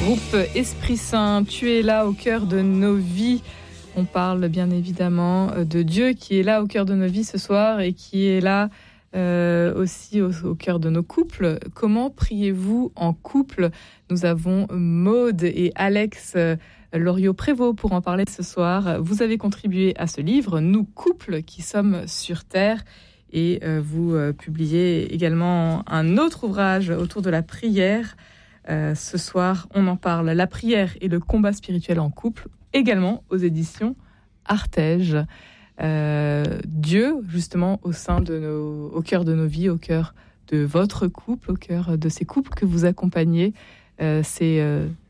groupe Esprit Saint, tu es là au cœur de nos vies. On parle bien évidemment de Dieu qui est là au cœur de nos vies ce soir et qui est là aussi au cœur de nos couples. Comment priez-vous en couple ? Nous avons Maude et Alex Loriot-Prévost pour en parler ce soir. Vous avez contribué à ce livre, Nous couples qui sommes sur Terre. Et vous publiez également un autre ouvrage autour de la prière. Ce soir, on en parle. La prière et le combat spirituel en couple, également aux éditions Artege. Dieu, justement, au cœur de nos vies, au cœur de votre couple, au cœur de ces couples que vous accompagnez, c'est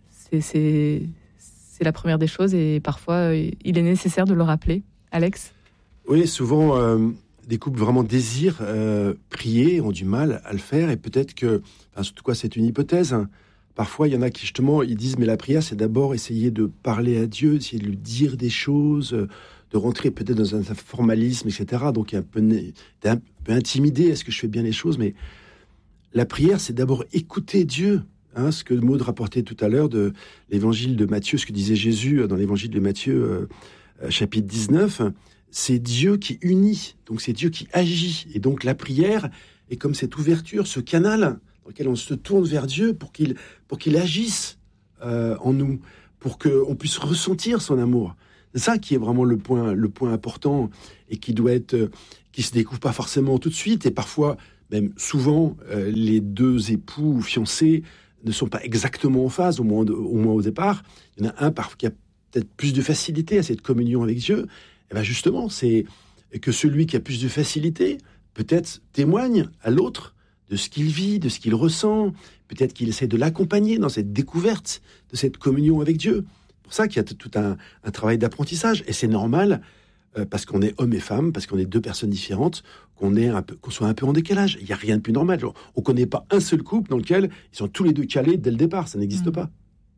la première des choses et parfois, il est nécessaire de le rappeler. Alex ? Oui, souvent, des couples vraiment désirent prier, ont du mal à le faire et peut-être que, surtout quoi, c'est une hypothèse, hein. Parfois, il y en a qui, justement, ils disent, mais la prière, c'est d'abord essayer de parler à Dieu, essayer de lui dire des choses, de rentrer peut-être dans un formalisme, etc. Donc, un peu intimidé, est-ce que je fais bien les choses ? Mais la prière, c'est d'abord écouter Dieu. Hein, ce que Maud rapportait tout à l'heure de l'évangile de Matthieu, ce que disait Jésus dans l'évangile de Matthieu, chapitre 19, c'est Dieu qui unit, donc c'est Dieu qui agit. Et donc, la prière est comme cette ouverture, ce canal dans lequel on se tourne vers Dieu pour qu'il agisse en nous, pour qu'on puisse ressentir son amour. C'est ça qui est vraiment le point important et qui se découvre pas forcément tout de suite et parfois, même souvent, les deux époux ou fiancés ne sont pas exactement en phase, au moins au départ. Il y en a un qui a peut-être plus de facilité à cette communion avec Dieu. Et bien justement, c'est que celui qui a plus de facilité peut-être témoigne à l'autre de ce qu'il vit, de ce qu'il ressent. Peut-être qu'il essaie de l'accompagner dans cette découverte de cette communion avec Dieu. C'est pour ça qu'il y a tout un travail d'apprentissage. Et c'est normal, parce qu'on est homme et femme, parce qu'on est deux personnes différentes, qu'on soit un peu en décalage. Il n'y a rien de plus normal. Genre, on ne connaît pas un seul couple dans lequel ils sont tous les deux calés dès le départ. Ça n'existe pas.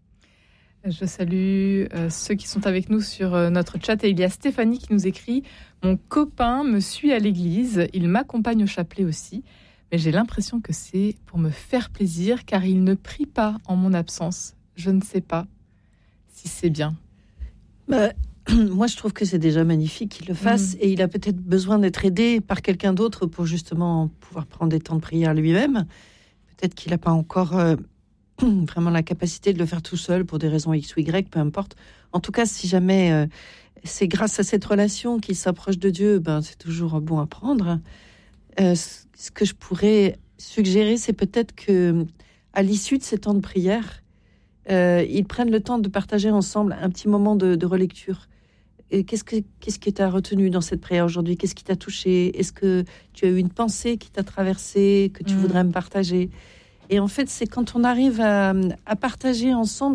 Je salue ceux qui sont avec nous sur notre chat. Et il y a Stéphanie qui nous écrit « Mon copain me suit à l'église. Il m'accompagne au chapelet aussi. Mais j'ai l'impression que c'est pour me faire plaisir, car il ne prie pas en mon absence. Je ne sais pas si c'est bien. » Moi, je trouve que c'est déjà magnifique qu'il le fasse. Et il a peut-être besoin d'être aidé par quelqu'un d'autre pour justement pouvoir prendre des temps de prière lui-même. Peut-être qu'il n'a pas encore vraiment la capacité de le faire tout seul pour des raisons X ou Y, peu importe. En tout cas, si jamais c'est grâce à cette relation qu'il s'approche de Dieu, c'est toujours bon à prendre. Ce que je pourrais suggérer, c'est peut-être que à l'issue de ces temps de prière, ils prennent le temps de partager ensemble un petit moment de relecture. Et qu'est-ce qui t'a retenu dans cette prière aujourd'hui ? Qu'est-ce qui t'a touché ? Est-ce que tu as eu une pensée qui t'a traversé, que tu voudrais me partager ? Et en fait, c'est quand on arrive à partager ensemble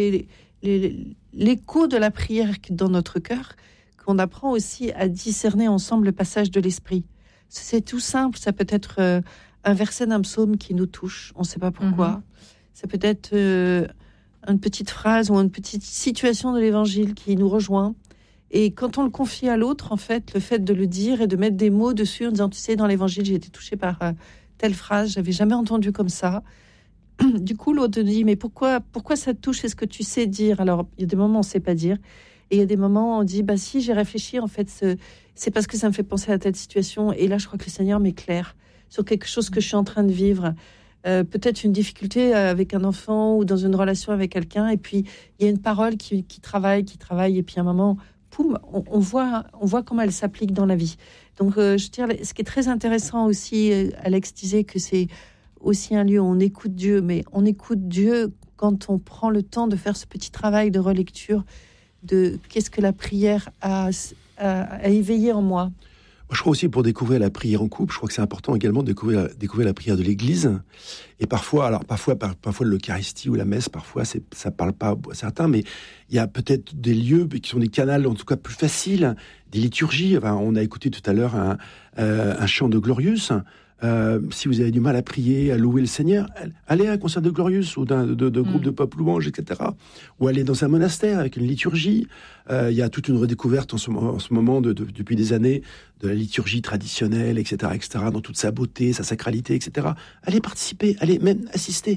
l'écho de la prière dans notre cœur qu'on apprend aussi à discerner ensemble le passage de l'esprit. C'est tout simple, ça peut être un verset d'un psaume qui nous touche, on ne sait pas pourquoi. Ça peut être une petite phrase ou une petite situation de l'évangile qui nous rejoint. Et quand on le confie à l'autre, en fait, le fait de le dire et de mettre des mots dessus en disant, tu sais, dans l'évangile, j'ai été touchée par telle phrase, j'avais jamais entendu comme ça. Du coup, l'autre dit, mais pourquoi ça te touche ? Est-ce que tu sais dire ? Alors, il y a des moments où on ne sait pas dire. Et il y a des moments où on dit, si, j'ai réfléchi, en fait, c'est parce que ça me fait penser à telle situation. Et là, je crois que le Seigneur m'éclaire sur quelque chose que je suis en train de vivre. Peut-être une difficulté avec un enfant ou dans une relation avec quelqu'un. Et puis, il y a une parole qui travaille. Et puis, à un moment, poum, on voit comment elle s'applique dans la vie. Donc, je dirais, ce qui est très intéressant aussi, Alex disait que c'est aussi un lieu où on écoute Dieu. Mais on écoute Dieu quand on prend le temps de faire ce petit travail de relecture de qu'est-ce que la prière a éveillé en moi. Moi, je crois aussi pour découvrir la prière en couple, je crois que c'est important également de découvrir la prière de l'Église. Et parfois l'Eucharistie ou la messe, parfois ça parle pas à certains, mais il y a peut-être des lieux qui sont des canaux, en tout cas plus faciles, des liturgies. Enfin, on a écouté tout à l'heure un chant de Glorious. Si vous avez du mal à prier, à louer le Seigneur, allez à un concert de Glorious ou de groupe de pop louange, etc. Ou allez dans un monastère avec une liturgie. Il y a toute une redécouverte en ce moment depuis des années de la liturgie traditionnelle, etc., dans toute sa beauté, sa sacralité, etc. Allez participer, allez même assister.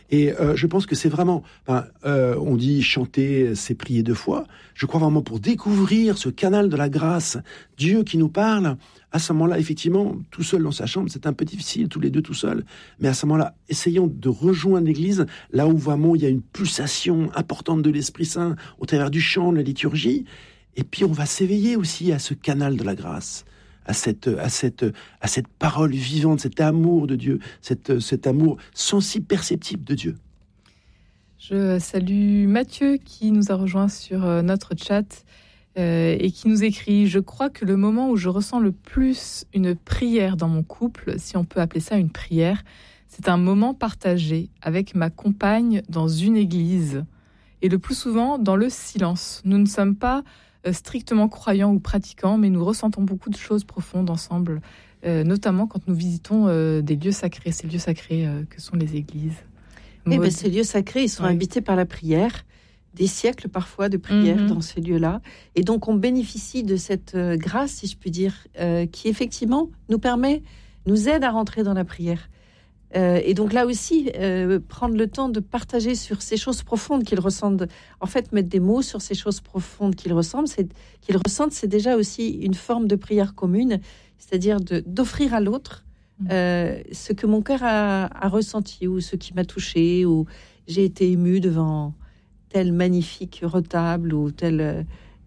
Et je pense que c'est vraiment, on dit chanter, c'est prier de foi. Je crois vraiment pour découvrir ce canal de la grâce, Dieu qui nous parle. À ce moment-là, effectivement, tout seul dans sa chambre, c'est un peu difficile, tous les deux tout seuls. Mais à ce moment-là, essayons de rejoindre l'Église, là où vraiment il y a une pulsation importante de l'Esprit Saint, au travers du chant, de la liturgie. Et puis on va s'éveiller aussi à ce canal de la grâce, à cette parole vivante, cet amour de Dieu, cet amour sensible, perceptible de Dieu. Je salue Mathieu qui nous a rejoint sur notre chat et qui nous écrit « Je crois que le moment où je ressens le plus une prière dans mon couple, si on peut appeler ça une prière, c'est un moment partagé avec ma compagne dans une église et le plus souvent dans le silence. Nous ne sommes pas strictement croyants ou pratiquants, mais nous ressentons beaucoup de choses profondes ensemble, notamment quand nous visitons des lieux sacrés, ces lieux sacrés que sont les églises. » Ces lieux sacrés, ils sont habités par la prière, des siècles parfois de prière dans ces lieux-là. Et donc on bénéficie de cette grâce, si je puis dire, qui effectivement nous aide à rentrer dans la prière. Et donc là aussi, prendre le temps de partager sur ces choses profondes qu'ils ressentent, en fait mettre des mots sur ces choses profondes qu'ils ressentent, c'est déjà aussi une forme de prière commune, c'est-à-dire d'offrir à l'autre ce que mon cœur a ressenti, ou ce qui m'a touché, ou j'ai été émue devant tel magnifique retable, ou tel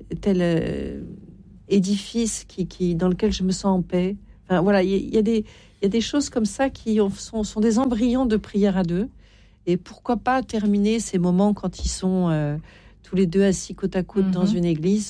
édifice dans lequel je me sens en paix. Enfin, voilà, il y a des choses comme ça qui sont des embryons de prière à deux. Et pourquoi pas terminer ces moments quand ils sont tous les deux assis côte à côte dans une église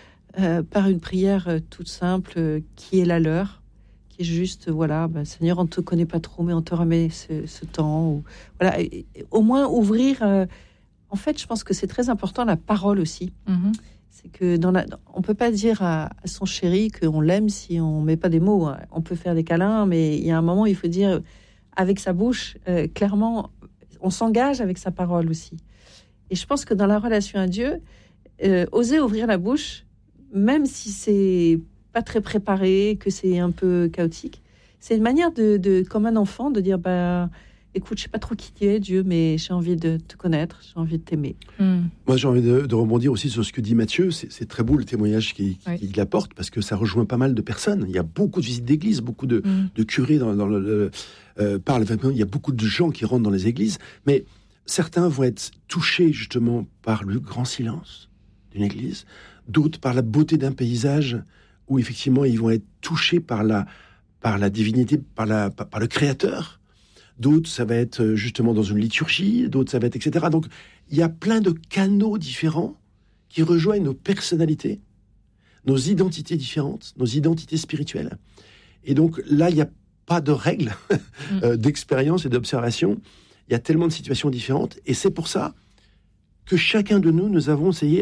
par une prière toute simple qui est la leur, qui est juste, Seigneur, on ne te connaît pas trop, mais on te remet ce temps. Et au moins ouvrir... en fait, je pense que c'est très important, la parole aussi. C'est que on peut pas dire à son chéri qu'on l'aime si on met pas des mots. On peut faire des câlins, mais il y a un moment, il faut dire avec sa bouche, clairement, on s'engage avec sa parole aussi. Et je pense que dans la relation à Dieu, oser ouvrir la bouche, même si c'est pas très préparé, que c'est un peu chaotique, c'est une manière comme un enfant, de dire écoute, je sais pas trop qui tu es, Dieu, mais j'ai envie de te connaître, j'ai envie de t'aimer. Moi, j'ai envie de rebondir aussi sur ce que dit Mathieu. C'est très beau le témoignage qu'il apporte, parce que ça rejoint pas mal de personnes. Il y a beaucoup de visites d'églises, beaucoup de curés parlent. Il y a beaucoup de gens qui rentrent dans les églises, mais certains vont être touchés justement par le grand silence d'une église, d'autres par la beauté d'un paysage, où effectivement ils vont être touchés par la divinité, par le Créateur. D'autres, ça va être justement dans une liturgie, d'autres, ça va être etc. Donc, il y a plein de canaux différents qui rejoignent nos personnalités, nos identités différentes, nos identités spirituelles. Et donc, là, il n'y a pas de règles d'expérience et d'observation. Il y a tellement de situations différentes. Et c'est pour ça que chacun de nous avons essayé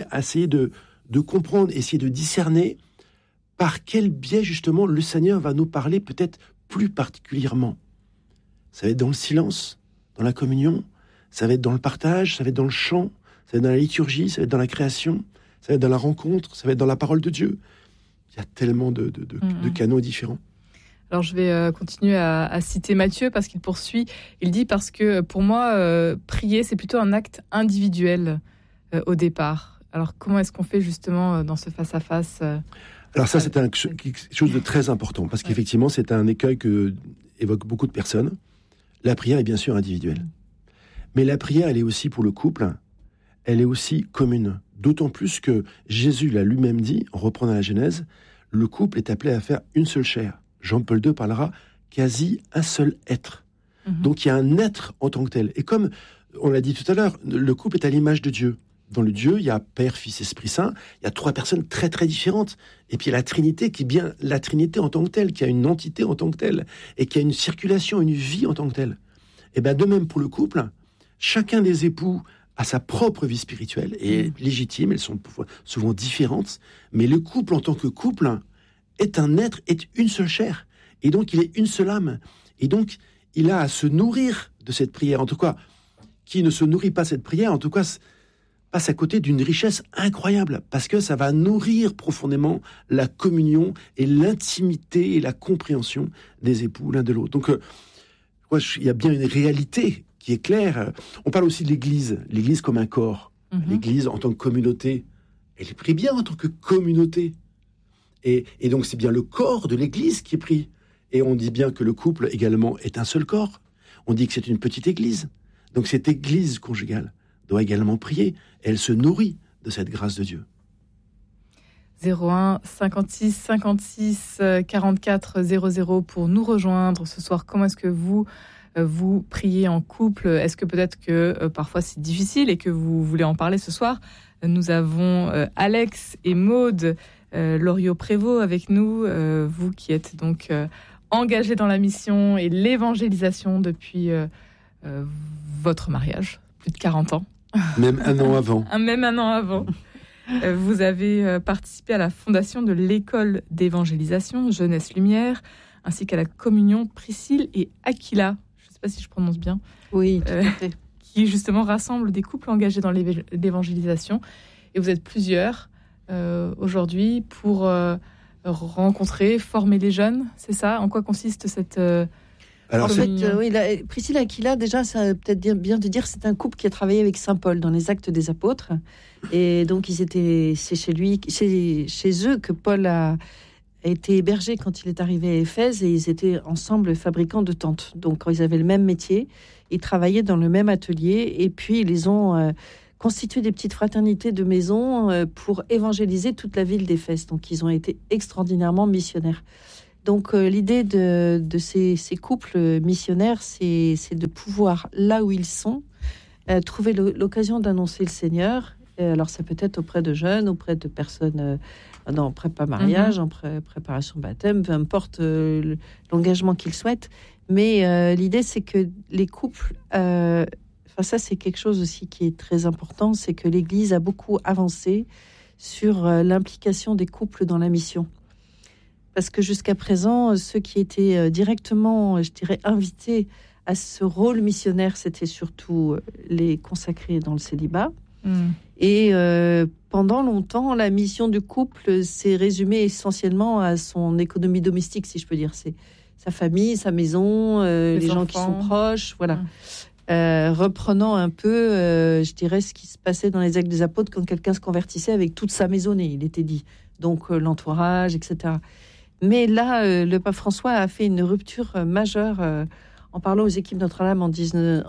de comprendre, essayer de discerner par quel biais, justement, le Seigneur va nous parler peut-être plus particulièrement. Ça va être dans le silence, dans la communion, ça va être dans le partage, ça va être dans le chant, ça va être dans la liturgie, ça va être dans la création, ça va être dans la rencontre, ça va être dans la parole de Dieu. Il y a tellement de canaux différents. Alors je vais continuer à citer Matthieu parce qu'il poursuit. Il dit parce que pour moi, prier, c'est plutôt un acte individuel au départ. Alors comment est-ce qu'on fait justement dans ce face-à-face Alors ça, c'est quelque chose de très important parce qu'effectivement, c'est un écueil que évoquent beaucoup de personnes. La prière est bien sûr individuelle. Mais la prière, elle est aussi pour le couple, elle est aussi commune. D'autant plus que Jésus l'a lui-même dit, en reprenant la Genèse, le couple est appelé à faire une seule chair. Jean-Paul II parlera quasi un seul être. Donc il y a un être en tant que tel. Et comme on l'a dit tout à l'heure, le couple est à l'image de Dieu. Dans le Dieu, il y a Père, Fils, Esprit Saint. Il y a trois personnes très très différentes. Et puis il y a la Trinité qui est bien la Trinité en tant que telle, qui a une entité en tant que telle, et qui a une circulation, une vie en tant que telle. Et bien de même pour le couple, chacun des époux a sa propre vie spirituelle et légitime. Elles sont souvent différentes, mais le couple en tant que couple est un être, est une seule chair. Et donc il est une seule âme. Et donc il a à se nourrir de cette prière. En tout cas, qui ne se nourrit pas de cette prière, en tout cas, passe à côté d'une richesse incroyable, parce que ça va nourrir profondément la communion et l'intimité et la compréhension des époux l'un de l'autre. Donc, il y a bien une réalité qui est clair. On parle aussi de l'Église comme un corps. L'Église en tant que communauté, elle est prise bien en tant que communauté. Et donc c'est bien le corps de l'Église qui est pris. Et on dit bien que le couple également est un seul corps. On dit que c'est une petite Église. Donc cette Église conjugale doit également prier. Elle se nourrit de cette grâce de Dieu. 01 56 56 44 00 pour nous rejoindre ce soir. Comment est-ce que vous priez en couple? Est-ce que peut-être que parfois c'est difficile et que vous voulez en parler ce soir? Nous avons Alex et Maude Loriot-Prévost avec nous, vous qui êtes donc engagés dans la mission et l'évangélisation depuis votre mariage, plus de 40 ans. Même un an avant. Même un an avant. Vous avez participé à la fondation de l'école d'évangélisation Jeunesse Lumière, ainsi qu'à la communion Priscille et Aquila, je ne sais pas si je prononce bien, oui, tout à fait. Qui justement rassemble des couples engagés dans l'évangélisation. Et vous êtes plusieurs aujourd'hui pour rencontrer, former les jeunes, c'est ça? En quoi consiste cette... Alors, en fait, oui, Priscille et Aquila, déjà, ça peut-être bien de dire, c'est un couple qui a travaillé avec Saint Paul dans les Actes des Apôtres. Et donc, c'est chez eux que Paul a été hébergé quand il est arrivé à Éphèse, et ils étaient ensemble fabricants de tentes. Donc, ils avaient le même métier, ils travaillaient dans le même atelier, et puis ils les ont constitué des petites fraternités de maisons pour évangéliser toute la ville d'Éphèse. Donc, ils ont été extraordinairement missionnaires. Donc, l'idée de ces couples missionnaires, c'est de pouvoir, là où ils sont, trouver l'occasion d'annoncer le Seigneur. Et alors, ça peut être auprès de jeunes, auprès de personnes en prépa-mariage, en préparation baptême, peu importe l'engagement qu'ils souhaitent. Mais l'idée, c'est que les couples... ça, c'est quelque chose aussi qui est très important, c'est que l'Église a beaucoup avancé sur l'implication des couples dans la mission. Parce que jusqu'à présent, ceux qui étaient directement, je dirais, invités à ce rôle missionnaire, c'était surtout les consacrés dans le célibat. Et pendant longtemps, la mission du couple s'est résumée essentiellement à son économie domestique, si je peux dire. C'est sa famille, sa maison, les gens qui sont proches, voilà. Reprenant un peu, je dirais, ce qui se passait dans les Actes des Apôtres quand quelqu'un se convertissait avec toute sa maisonnée, il était dit. Donc l'entourage, etc. Mais là, le pape François a fait une rupture majeure en parlant aux équipes Notre-Dame en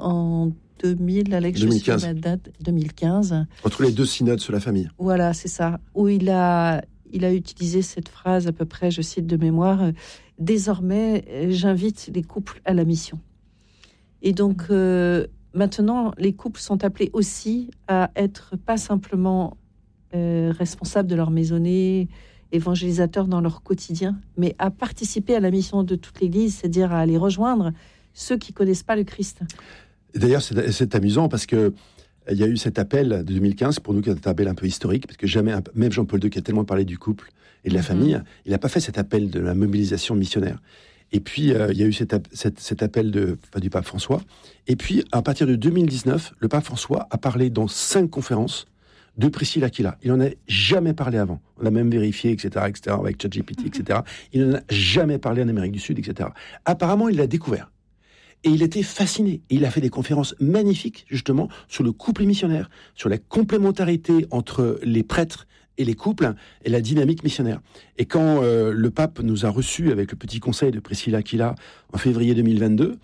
2000, Alex, 2015. Je sais ma date, 2015. Entre les deux synodes sur la famille. Voilà, c'est ça. Où il a utilisé cette phrase à peu près, je cite de mémoire, « Désormais, j'invite les couples à la mission ». Et donc, maintenant, les couples sont appelés aussi à être pas simplement responsables de leur maisonnée, évangélisateurs dans leur quotidien, mais à participer à la mission de toute l'Église, c'est-à-dire à aller rejoindre ceux qui connaissent pas le Christ. D'ailleurs, c'est amusant parce que il y a eu cet appel de 2015, pour nous qui est un appel un peu historique, parce que jamais, même Jean-Paul II qui a tellement parlé du couple et de la famille, il n'a pas fait cet appel de la mobilisation missionnaire. Et puis, il y a eu cet appel du pape François. Et puis, à partir de 2019, le pape François a parlé dans 5 conférences de Priscille Aquila. Il n'en a jamais parlé avant. On a même vérifié, etc., avec ChatGPT, etc. Il n'en a jamais parlé en Amérique du Sud, etc. Apparemment, il l'a découvert. Et il était fasciné. Et il a fait des conférences magnifiques, justement, sur le couple missionnaire, sur la complémentarité entre les prêtres et les couples, et la dynamique missionnaire. Et quand le pape nous a reçus avec le petit conseil de Priscille Aquila en février 2022,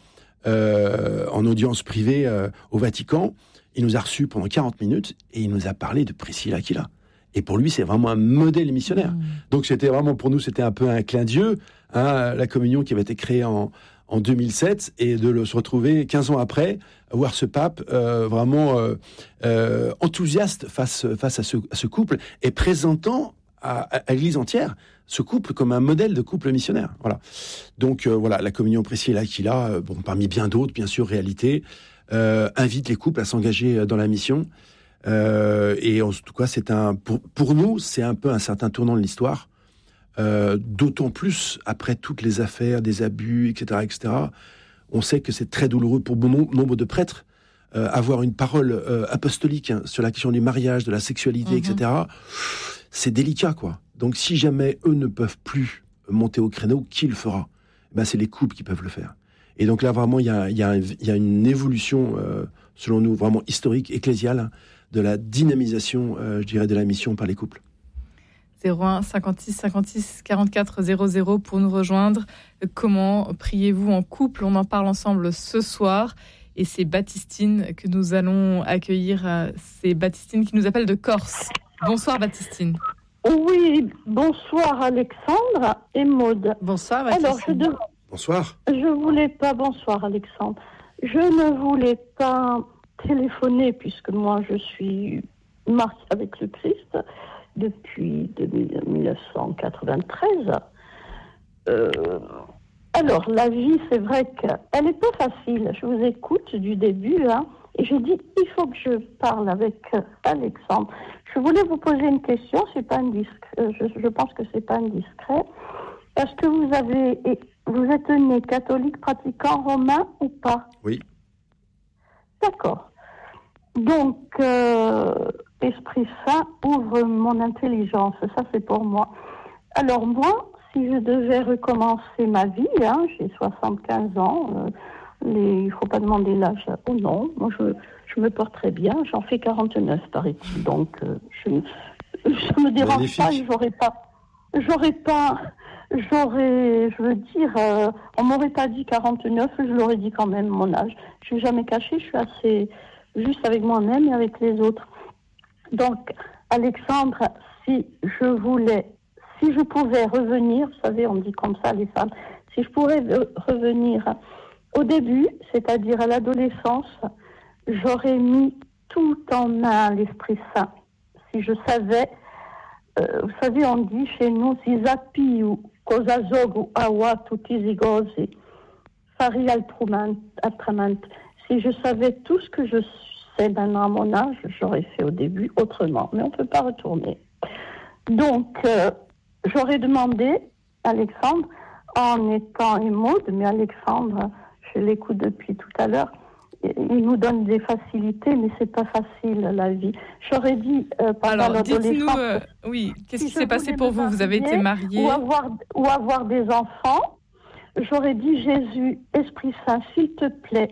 en audience privée au Vatican, il nous a reçus pendant 40 minutes et il nous a parlé de Priscille Aquila. Et pour lui, c'est vraiment un modèle missionnaire. Donc c'était vraiment, pour nous, c'était un peu un clin d'yeux, la communion qui avait été créée en 2007, et de se retrouver 15 ans après, voir ce pape vraiment enthousiaste face à ce couple, et présentant à l'Église entière ce couple comme un modèle de couple missionnaire. Voilà. Donc voilà, la communion Priscille Aquila, parmi bien d'autres, bien sûr, réalités, invite les couples à s'engager dans la mission. Et en tout cas, pour nous, c'est un peu un certain tournant de l'histoire. D'autant plus après toutes les affaires, des abus, etc. On sait que c'est très douloureux pour bon nombre de prêtres. Avoir une parole apostolique sur la question du mariage, de la sexualité, etc. C'est délicat, quoi. Donc si jamais eux ne peuvent plus monter au créneau, qui le fera? C'est les couples qui peuvent le faire. Et donc là, vraiment, il y a une évolution, selon nous, vraiment historique, ecclésiale, de la dynamisation, je dirais, de la mission par les couples. 01 56 56 44 00 pour nous rejoindre. Comment priez-vous en couple ? On en parle ensemble ce soir. Et c'est Baptistine que nous allons accueillir. C'est Baptistine qui nous appelle de Corse. Bonsoir Baptistine. Oui, bonsoir Alexandre et Maude. Bonsoir Baptistine. Alors, Bonsoir. Bonsoir Alexandre. Je ne voulais pas téléphoner puisque moi je suis mariée avec le Christ depuis 1993. Alors, la vie, c'est vrai qu'elle n'est pas facile. Je vous écoute du début, et je dis, il faut que je parle avec Alexandre. Je voulais vous poser une question, c'est pas indiscret. Je pense que c'est pas indiscret. Est-ce que vous êtes né catholique pratiquant romain ou pas ? Oui. D'accord. Donc, Esprit Saint ouvre mon intelligence. Ça, c'est pour moi. Alors, moi, si je devais recommencer ma vie, j'ai 75 ans, il ne faut pas demander l'âge au nom. Moi, je me porte très bien. J'en fais 49, paraît-il. Donc, je me dérange pas. Je veux dire, on m'aurait pas dit 49, je l'aurais dit quand même, mon âge. Je suis jamais cachée, je suis assez juste avec moi-même et avec les autres. Donc, Alexandre, si je pouvais revenir, vous savez, on dit comme ça, les femmes, si je pourrais revenir au début, c'est-à-dire à l'adolescence, j'aurais mis tout en main l'Esprit Saint. Si je savais, vous savez, on dit chez nous, si zapi ou kozazog ou awa tutizigozi, fari altramant. Si je savais tout ce que je sais maintenant à mon âge, j'aurais fait au début autrement. Mais on ne peut pas retourner. Donc, j'aurais demandé, Alexandre, en étant émode, mais Alexandre, je l'écoute depuis tout à l'heure, il nous donne des facilités, mais c'est pas facile la vie. J'aurais dit pendant l'adolescence. Dites-nous, qu'est-ce qui s'est passé pour vous ? Vous avez été mariée ou avoir des enfants. J'aurais dit Jésus, Esprit Saint, s'il te plaît,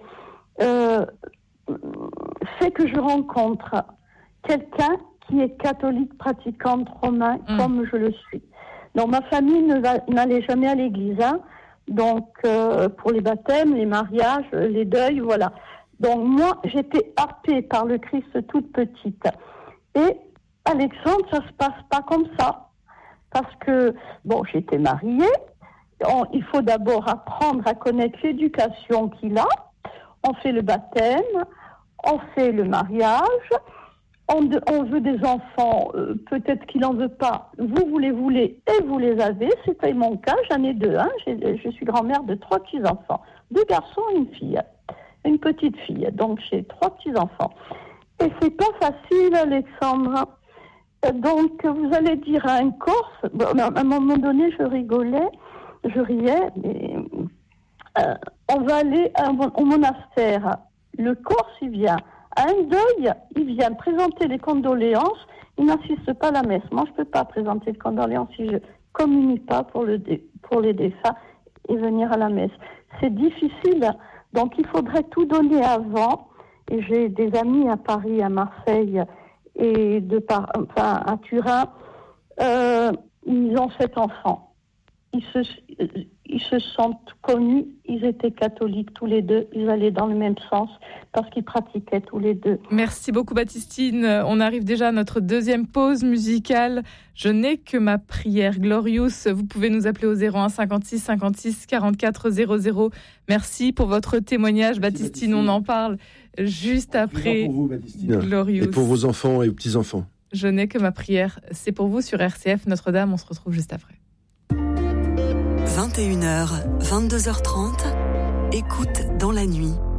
fais que je rencontre quelqu'un qui est catholique pratiquante romain comme je le suis. Donc ma famille n'allait jamais à l'église, donc pour les baptêmes, les mariages, les deuils, voilà. Donc moi j'étais happée par le Christ toute petite. Et Alexandre, ça se passe pas comme ça, parce que j'étais mariée. Il faut d'abord apprendre à connaître l'éducation qu'il a. On fait le baptême, on fait le mariage. On veut des enfants, peut-être qu'il n'en veut pas. Vous les voulez et vous les avez. C'était mon cas, j'en ai 2. Je suis grand-mère de 3 petits-enfants. 2 garçons et une fille. Une petite fille. Donc j'ai 3 petits-enfants. Et c'est pas facile, Alexandre. Donc vous allez dire à un Corse, à un moment donné je riais, mais on va aller au monastère. Le Corse, il vient. À un deuil, il vient présenter les condoléances, il n'assiste pas à la messe. Moi, je ne peux pas présenter les condoléances si je ne communique pas pour les défunts et venir à la messe. C'est difficile, donc il faudrait tout donner avant. Et j'ai des amis à Paris, à Marseille et à Turin. Ils ont 7 enfants. Ils se sentent connus, ils étaient catholiques tous les deux, ils allaient dans le même sens parce qu'ils pratiquaient tous les deux. Merci beaucoup Baptistine, on arrive déjà à notre deuxième pause musicale. Je n'ai que ma prière. Glorious, vous pouvez nous appeler au 01 56 56 44 00. Merci pour votre témoignage Baptistine, on en parle juste après. Pour vous, Baptistine. Glorious. Et pour vos enfants et vos petits-enfants. Je n'ai que ma prière, c'est pour vous sur RCF Notre-Dame, on se retrouve juste après. 21h, 22h30, écoute dans la nuit.